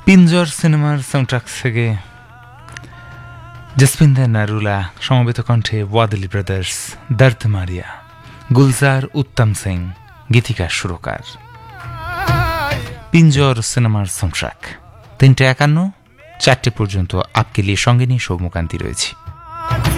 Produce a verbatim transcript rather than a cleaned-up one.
পিঞ্জর সিনেমার সাউন্ডট্র্যাক থেকে জসপিন্দর নারুলা সমবেত কণ্ঠে ওয়াদলি ব্রাদার্স, দর্দ মারিয়া, গুলজার উত্তম সিং গীতিকার সুরকার। পিঞ্জর সিনেমার সাউন্ডট্র্যাক তিনটে একান্ন চারটে পর্যন্ত আপকে লিয়ে সঙ্গে নিয়ে সৌম্যকান্তি রয়েছে।